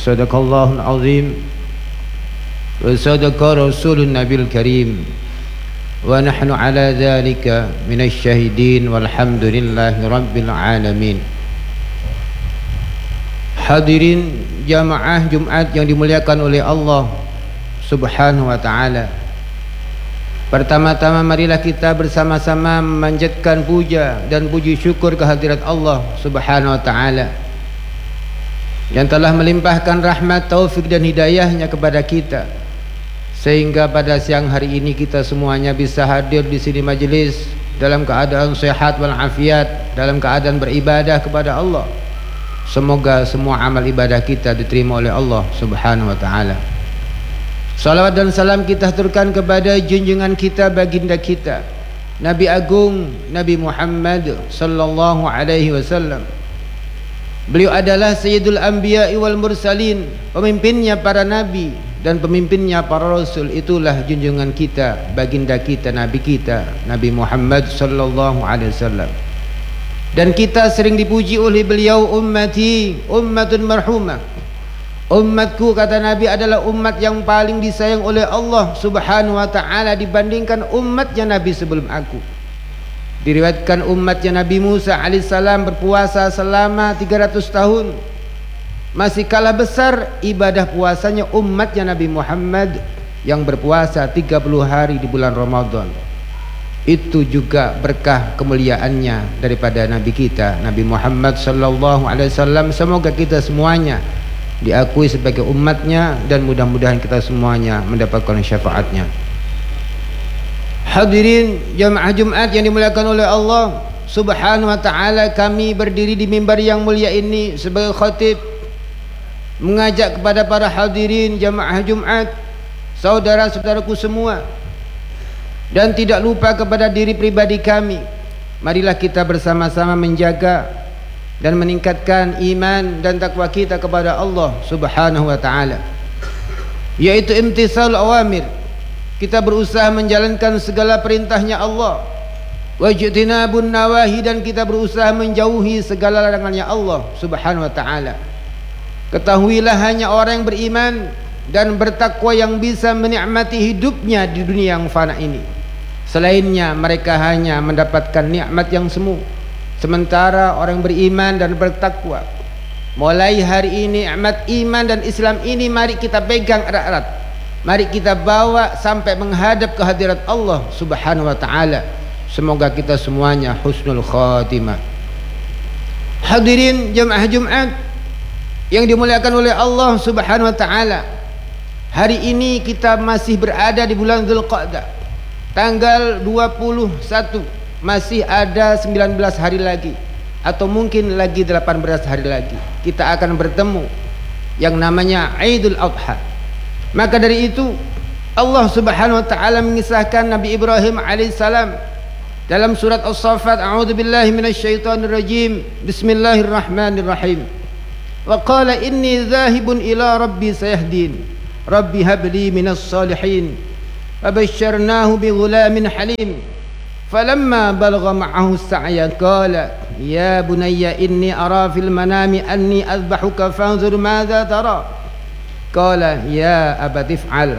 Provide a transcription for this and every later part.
Sadaqallahul azim wa sadaqa rasulun nabil karim wa nahnu ala dhalika minasy syahidin walhamdulillahi rabbil alamin. Hadirin jamaah Jumat yang dimuliakan oleh Allah Subhanahu wa ta'ala, pertama-tama marilah kita bersama-sama memanjatkan puja dan puji syukur kehadirat Allah Subhanahu wa ta'ala yang telah melimpahkan rahmat, taufik dan hidayahnya kepada kita, sehingga pada siang hari ini kita semuanya bisa hadir di sini majelis dalam keadaan sehat walafiat, dalam keadaan beribadah kepada Allah. Semoga semua amal ibadah kita diterima oleh Allah Subhanahu wa ta'ala. Salawat dan salam kita haturkan kepada junjungan kita, baginda kita, Nabi Agung Nabi Muhammad sallallahu alaihi wasallam. Beliau adalah Sayyidul Anbiya wal Mursalin, pemimpinnya para nabi dan pemimpinnya para rasul. Itulah junjungan kita, baginda kita, Nabi kita, Nabi Muhammad sallallahu alaihi wasallam. Dan kita sering dipuji oleh beliau, ummati ummatun marhumah. Umatku, kata Nabi, adalah umat yang paling disayang oleh Allah Subhanahu wa ta'ala dibandingkan umatnya Nabi sebelum aku. Diriwayatkan umatnya Nabi Musa alaihissalam berpuasa selama 300 tahun, masih kalah besar ibadah puasanya umatnya Nabi Muhammad yang berpuasa 30 hari di bulan Ramadan. Itu juga berkah kemuliaannya daripada Nabi kita, Nabi Muhammad sallallahu alaihi wasallam. Semoga kita semuanya diakui sebagai umatnya dan mudah-mudahan kita semuanya mendapatkan syafaatnya. Hadirin jamaah Jumat yang dimuliakan oleh Allah Subhanahu wa ta'ala, kami berdiri di mimbar yang mulia ini sebagai khatib, mengajak kepada para hadirin jamaah Jumat, saudara-saudaraku semua, dan tidak lupa kepada diri pribadi kami. Marilah kita bersama-sama menjaga dan meningkatkan iman dan takwa kita kepada Allah Subhanahu wa ta'ala, yaitu imtithal awamir. Kita berusaha menjalankan segala perintahnya Allah, wajtinabun nawahi, dan kita berusaha menjauhi segala larangannya Allah Subhanahu wa ta'ala. Ketahuilah hanya orang yang beriman dan bertakwa yang bisa menikmati hidupnya di dunia yang fana ini. Selainnya mereka hanya mendapatkan nikmat yang semu. Sementara orang beriman dan bertakwa, mulai hari ini nikmat iman dan Islam ini mari kita pegang erat-erat. Mari kita bawa sampai menghadap kehadirat Allah Subhanahu wa ta'ala. Semoga kita semuanya husnul khatimah. Hadirin jamaah Jumat yang dimuliakan oleh Allah Subhanahu wa ta'ala, hari ini kita masih berada di bulan Dzulqa'dah, tanggal 21. Masih ada 19 hari lagi, atau mungkin lagi 18 hari lagi, kita akan bertemu yang namanya Idul Adha. Maka dari itu Allah Subhanahu wa ta'ala mengisahkan Nabi Ibrahim alaihissalam dalam surat As-Saffat, a'udzubillahi minasyaitonir rajim, bismillahirrahmanirrahim. Wa qala inni dzahibun ila rabbi sayahdin rabbi habli minas salihin fabasysyarnahu bighulamin halim falamma balagha ma'ahu as-sa'ya qala ya bunayya inni ara fil manami anni azbahuka fanzur madza tara qala ya abati if'al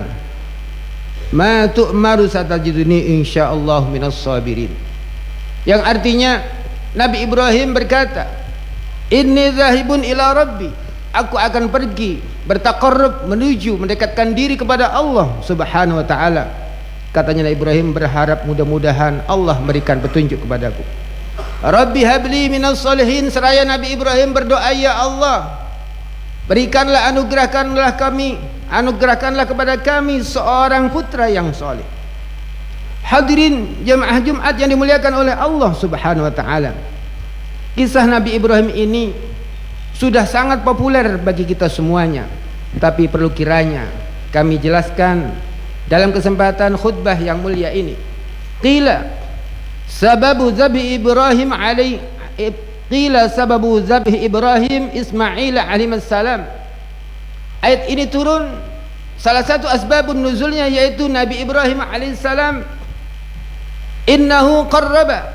ma tu'maru satajiduni insyaallah minas sabirin. Yang artinya Nabi Ibrahim berkata, inni zahibun ila rabbi, aku akan pergi bertaqarrub, menuju mendekatkan diri kepada Allah Subhanahu wa ta'ala. Katanya Nabi Ibrahim berharap mudah-mudahan Allah memberikan petunjuk kepadaku. Rabbi habli minas salihin, seraya Nabi Ibrahim berdoa, ya Allah, berikanlah, anugerahkanlah kami, anugerahkanlah kepada kami seorang putra yang soleh. Hadirin jamaah Jumat yang dimuliakan oleh Allah Subhanahu wa ta'ala, kisah Nabi Ibrahim ini sudah sangat populer bagi kita semuanya, tapi perlu kiranya kami jelaskan dalam kesempatan khutbah yang mulia ini. Qila sababu zabi Ibrahim Qila sababu zabh Ibrahim Ismail alaihissalam. Ayat ini turun, salah satu asbabun nuzulnya yaitu Nabi Ibrahim alaihissalam, innahu qarraba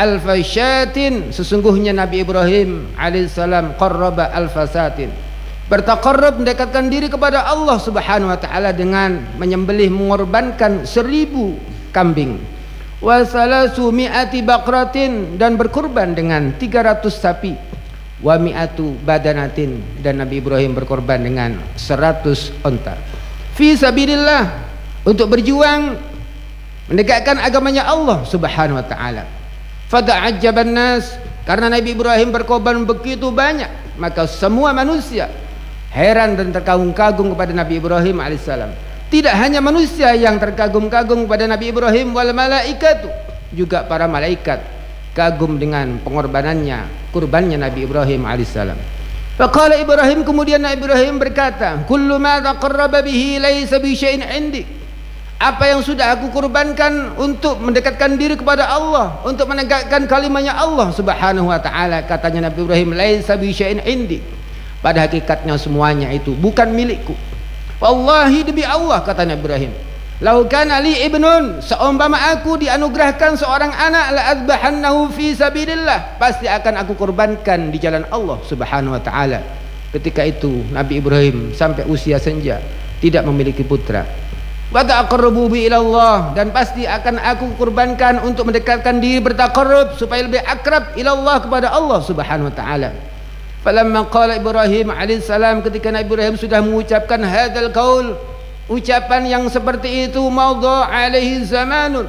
alfasyatin, sesungguhnya Nabi Ibrahim alaihissalam qarraba alfasatin, bertaqarrub, mendekatkan diri kepada Allah Subhanahu wa taala dengan menyembelih, mengorbankan 1000 kambing, wa salasu mi'ati baqratin, dan berkorban dengan 300 sapi, wa mi'atu badanatin, dan Nabi Ibrahim berkorban dengan 100 onta, fi sabilillah, untuk berjuang menegakkan agamanya Allah Subhanahu wa taala. Fata'ajjaban nas, karena Nabi Ibrahim berkorban begitu banyak, maka semua manusia heran dan terkagum-kagum kepada Nabi Ibrahim alaihissalam. Tidak hanya manusia yang terkagum-kagum kepada Nabi Ibrahim, wal malaikatu, juga para malaikat kagum dengan pengorbanannya, kurbannya Nabi Ibrahim alaihissalam. Faqala Ibrahim, kemudian Nabi Ibrahim berkata, kullu ma taqarraba bihi laysa bi syai'in 'indi. Apa yang sudah aku kurbankan untuk mendekatkan diri kepada Allah, untuk menegakkan kalimatnya Allah Subhanahu wa taala, katanya Nabi Ibrahim, laysa bi syai'in 'indi. Pada hakikatnya semuanya itu bukan milikku. Wallahi, demi Allah, kata Nabi Ibrahim, lau kana li ibnun, seumpama aku dianugerahkan seorang anak, la azbahannahu fi sabilillah, pasti akan aku kurbankan di jalan Allah Subhanahu wa taala. Ketika itu Nabi Ibrahim sampai usia senja tidak memiliki putra. Wa taqarrubu bi ilallah, dan pasti akan aku kurbankan untuk mendekatkan diri, bertaqarrub supaya lebih akrab ilallah, kepada Allah Subhanahu wa taala. Falamma qala Ibrahim alaihissalam, ketika Nabi Ibrahim sudah mengucapkan hadzal qaul, ucapan yang seperti itu, maudha alaihi zamanun,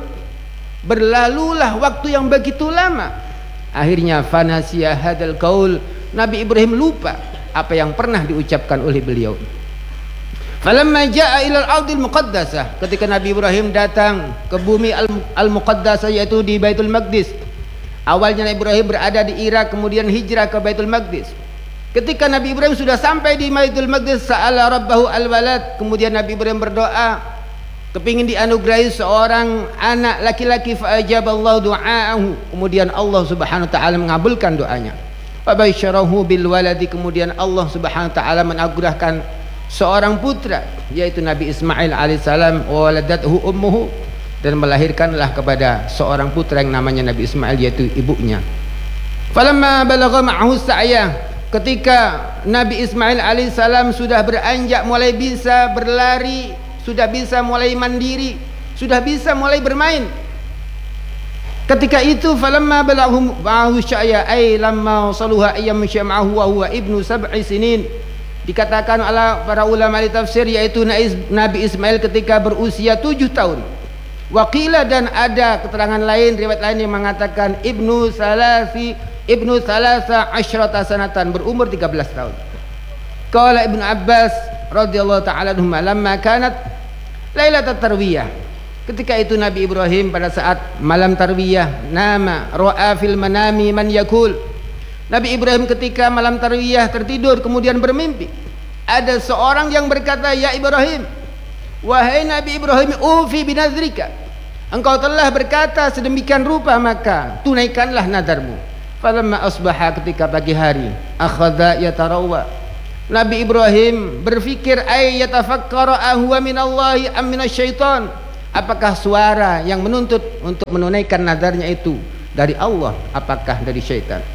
berlalulah waktu yang begitu lama. Akhirnya fanasiya hadzal qaul, Nabi Ibrahim lupa apa yang pernah diucapkan oleh beliau. Falamma jaa ila al-ardil muqaddasah, ketika Nabi Ibrahim datang ke bumi al-muqaddasah, yaitu di Baitul Maqdis. Awalnya Nabi Ibrahim berada di Irak, kemudian hijrah ke Baitul Maqdis. Ketika Nabi Ibrahim sudah sampai di Baitul Maqdis, sa'ala rabbahu al-walad, kemudian Nabi Ibrahim berdoa kepingin dianugerahi seorang anak laki-laki, fa ajaballahu du'aahu, kemudian Allah Subhanahu wa taala mengabulkan doanya. Fa basyarahu bil waladi, kemudian Allah Subhanahu wa taala menganugerahkan seorang putra, yaitu Nabi Ismail alaihissalam, wa waladathu ummuhu, dan melahirkanlah kepada seorang putra yang namanya Nabi Ismail, yaitu ibunya. Falamma balagha ma'ahu sa'ya, ketika Nabi Ismail alaihissalam sudah beranjak mulai bisa berlari, sudah bisa mulai mandiri, sudah bisa mulai bermain, ketika itu falamma balagha ma'ahu sa'ya, ay lamma saluha ayyam syam'ahu wa huwa ibnu 7 sinin. Dikatakan oleh para ulama di tafsir, yaitu Nabi Ismail ketika berusia 7 tahun. Waqila, dan ada keterangan lain, riwayat lain yang mengatakan ibnu salasa asyrata sanatan, berumur 13 tahun. Qala Ibnu Abbas radhiyallahu ta'ala anhuma, lamma kanat lailatul tarwiyah, ketika itu Nabi Ibrahim pada saat malam tarwiyah, nama ra'a fil manami man yakul, Nabi Ibrahim ketika malam tarwiyah tertidur kemudian bermimpi, ada seorang yang berkata, ya Ibrahim, wahai Nabi Ibrahim, ufi binazrika, engkau telah berkata sedemikian rupa, maka tunaikanlah nadarmu. Falamma asbaha, ketika pagi hari, akhadha yatarawwa, Nabi Ibrahim berfikir, ay yatafakkara ahwa minallahi am minasyaitan, apakah suara yang menuntut untuk menunaikan nadarnya itu dari Allah, apakah dari syaitan.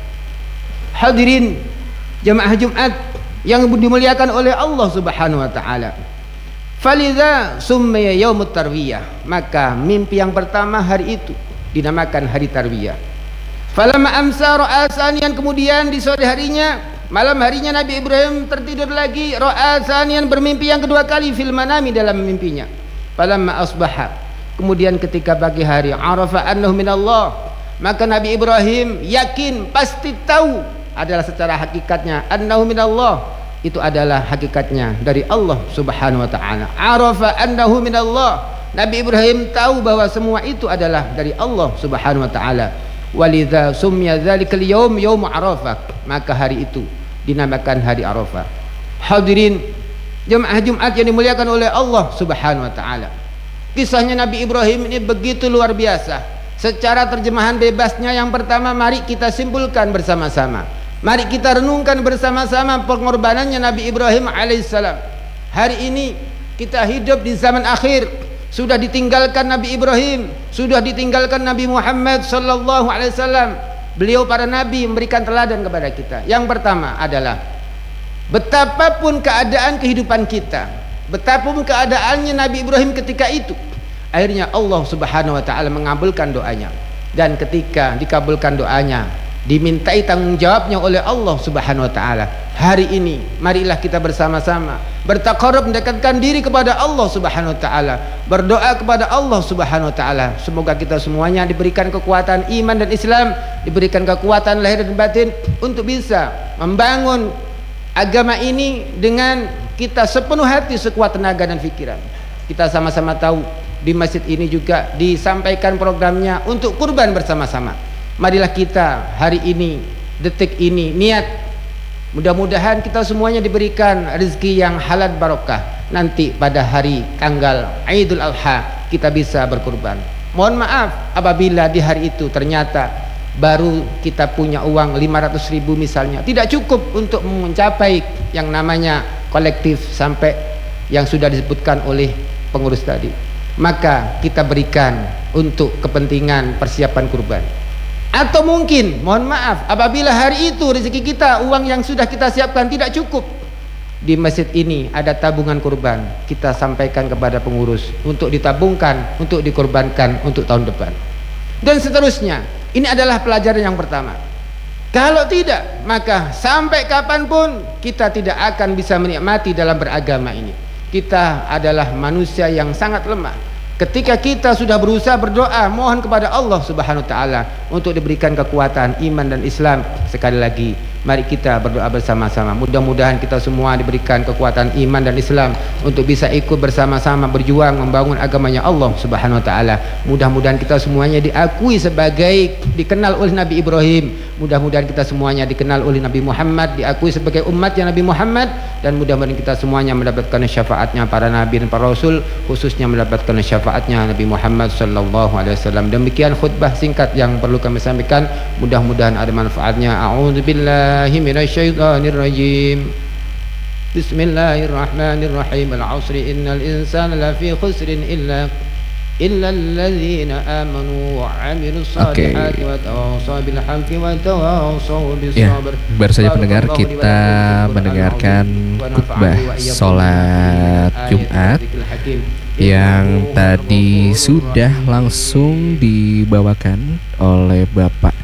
Hadirin jemaah Jumat yang dimuliakan oleh Allah Subhanahu wa taala. Falidha summiya yaumut tarwiyah, maka mimpi yang pertama hari itu dinamakan hari tarwiyah. Falamma amsa ra'a saniyan, kemudian di sore harinya, malam harinya, Nabi Ibrahim tertidur lagi, ra'a saniyan, bermimpi yang kedua kali, fil manami, dalam mimpinya. Falamma asbaha, kemudian ketika pagi hari, arafa annahu minallah, maka Nabi Ibrahim yakin, pasti tahu adalah secara hakikatnya, annahu minallah, itu adalah hakikatnya dari Allah Subhanahu wa taala. Arafa annahu minallah, Nabi Ibrahim tahu bahwa semua itu adalah dari Allah Subhanahu wa taala. Walidha sumya dzalikal yaum yaum Arafah, maka hari itu dinamakan hari Arafah. Hadirin jemaah Jumat yang dimuliakan oleh Allah Subhanahu wa taala. Kisahnya Nabi Ibrahim ini begitu luar biasa. Secara terjemahan bebasnya, yang pertama mari kita simpulkan bersama-sama. Mari kita renungkan bersama-sama pengorbanannya Nabi Ibrahim alaihissalam. Hari ini kita hidup di zaman akhir, sudah ditinggalkan Nabi Ibrahim, sudah ditinggalkan Nabi Muhammad sallallahu alaihi wasallam. Beliau para nabi memberikan teladan kepada kita. Yang pertama adalah Betapapun keadaan kehidupan kita, betapapun keadaannya Nabi Ibrahim ketika itu, akhirnya Allah Subhanahu wa taala mengabulkan doanya. Dan ketika dikabulkan doanya, dimintai tanggung jawabnya oleh Allah Subhanahu wa taala. Hari ini marilah kita bersama-sama bertaqarrub, mendekatkan diri kepada Allah Subhanahu wa taala, berdoa kepada Allah Subhanahu wa taala. Semoga kita semuanya diberikan kekuatan iman dan Islam, diberikan kekuatan lahir dan batin untuk bisa membangun agama ini dengan kita sepenuh hati, sekuat tenaga dan pikiran. Kita sama-sama tahu di masjid ini juga disampaikan programnya untuk kurban bersama-sama. Marilah kita hari ini, detik ini, niat, mudah-mudahan kita semuanya diberikan rezeki yang halal barokah. Nanti pada hari tanggal Idul Adha kita bisa berkurban. Mohon maaf apabila di hari itu ternyata baru kita punya uang 500.000 misalnya, tidak cukup untuk mencapai yang namanya kolektif sampai yang sudah disebutkan oleh pengurus tadi. Maka kita berikan untuk kepentingan persiapan kurban. Atau mungkin, mohon maaf, apabila hari itu rezeki kita, uang yang sudah kita siapkan tidak cukup, di masjid ini ada tabungan kurban, kita sampaikan kepada pengurus untuk ditabungkan, untuk dikorbankan untuk tahun depan. Dan seterusnya. Ini adalah pelajaran yang pertama. Kalau tidak, maka sampai kapanpun kita tidak akan bisa menikmati dalam beragama ini. Kita adalah manusia yang sangat lemah. Ketika kita sudah berusaha berdoa, mohon kepada Allah Subhanahu wa taala untuk diberikan kekuatan iman dan Islam. Sekali lagi, mari kita berdoa bersama-sama. Mudah-mudahan kita semua diberikan kekuatan iman dan Islam untuk bisa ikut bersama-sama berjuang membangun agamanya Allah Subhanahu wa taala. Mudah-mudahan kita semuanya diakui sebagai dikenal oleh Nabi Ibrahim. Mudah-mudahan kita semuanya dikenal oleh Nabi Muhammad, diakui sebagai umatnya Nabi Muhammad, dan mudah-mudahan kita semuanya mendapatkan syafaatnya para nabi dan para rasul, khususnya mendapatkan syafaatnya Nabi Muhammad sallallahu alaihi wasallam. Demikian khutbah singkat yang perlu kami sampaikan. Mudah-mudahan ada manfaatnya. A'udzubillahi minasyaitonir rajim. Bismillahirrahmanirrahim. Al-'asri innal insana lafi khusrin illa alladzina amanu wa 'amilus solihati wa tawassaw bil haqqi wa tawassaw bis sabr. Baru saja pendengar, kita mendengarkan khutbah salat Jumat yang tadi sudah langsung dibawakan oleh Bapak